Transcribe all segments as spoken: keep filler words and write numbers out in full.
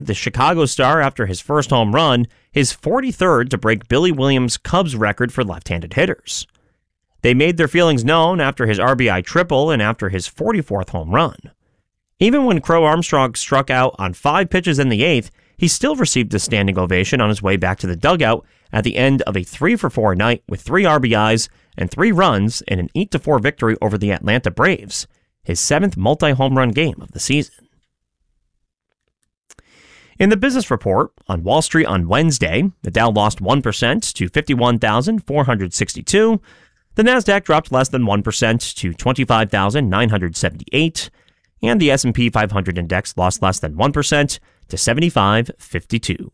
the Chicago Star after his first home run, his forty-third to break Billy Williams' Cubs record for left-handed hitters. They made their feelings known after his R B I triple and after his forty-fourth home run. Even when Crow Armstrong struck out on five pitches in the eighth, he still received a standing ovation on his way back to the dugout at the end of a three for four night with three R B Is and three runs in an eight to four victory over the Atlanta Braves, his seventh multi-home run game of the season. In the business report, on Wall Street on Wednesday, the Dow lost one percent to fifty-one thousand four hundred sixty-two, the Nasdaq dropped less than one percent to twenty-five thousand nine hundred seventy-eight, and the S and P five hundred index lost less than one percent to seventy-five fifty-two.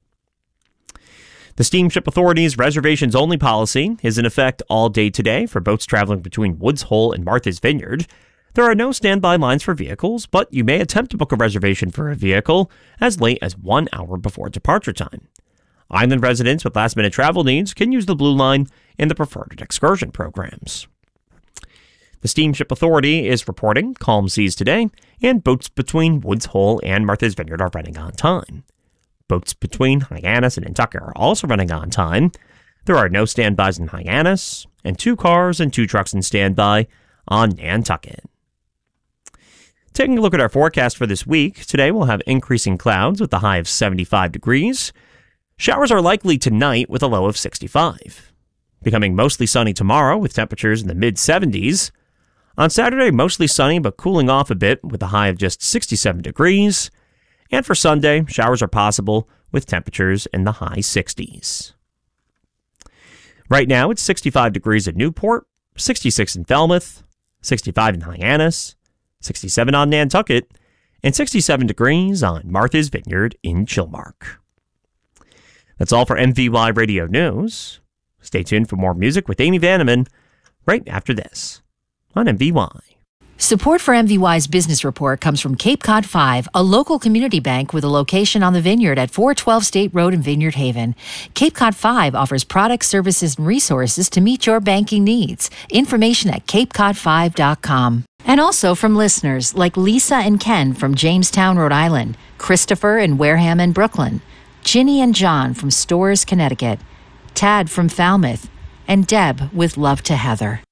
The Steamship Authority's reservations-only policy is in effect all day today for boats traveling between Woods Hole and Martha's Vineyard. There are no standby lines for vehicles, but you may attempt to book a reservation for a vehicle as late as one hour before departure time. Island residents with last-minute travel needs can use the Blue Line in the preferred excursion programs. The Steamship Authority is reporting calm seas today, and boats between Woods Hole and Martha's Vineyard are running on time. Boats between Hyannis and Nantucket are also running on time. There are no standbys in Hyannis, and two cars and two trucks in standby on Nantucket. Taking a look at our forecast for this week, today we'll have increasing clouds with a high of seventy-five degrees. Showers are likely tonight with a low of sixty-five. Becoming mostly sunny tomorrow with temperatures in the mid-seventies. On Saturday, mostly sunny but cooling off a bit with a high of just sixty-seven degrees. And for Sunday, showers are possible with temperatures in the high sixties. Right now, it's sixty-five degrees at Newport, sixty-six in Falmouth, sixty-five in Hyannis, sixty-seven on Nantucket, and sixty-seven degrees on Martha's Vineyard in Chilmark. That's all for M V Y Radio News. Stay tuned for more music with Amy Vanneman right after this on M V Y. Support for M V Y's business report comes from Cape Cod five, a local community bank with a location on the Vineyard at four twelve State Road in Vineyard Haven. Cape Cod five offers products, services, and resources to meet your banking needs. Information at cape cod five dot com. And also from listeners like Lisa and Ken from Jamestown, Rhode Island, Christopher in Wareham and Brooklyn, Ginny and John from Storrs, Connecticut, Tad from Falmouth, and Deb with love to Heather.